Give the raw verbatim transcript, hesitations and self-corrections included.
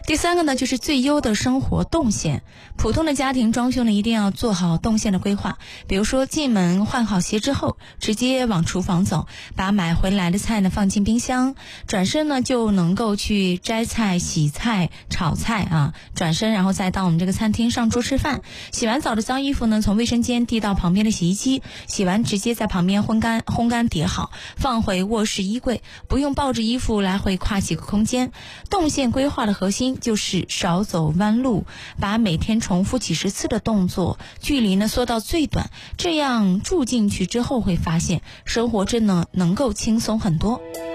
第三个呢，就是最优的生活动线。普通的家庭装修呢，一定要做好动线的规划。比如说，进门换好鞋之后，直接往厨房走，把买回来的菜呢放进冰箱，转身呢就能够去摘菜、洗菜、炒菜啊，转身然后再到我们这个餐厅上桌吃饭。洗完澡的脏衣服呢，从卫生间递到旁边的洗衣机，洗完直接在旁边烘干，烘干叠好，放回卧室衣柜，不用抱着衣服来回跨几个空间。动线规划的核心就是少走弯路，把每天重复几十次的动作距离呢缩到最短，这样住进去之后会发现生活真的能够轻松很多。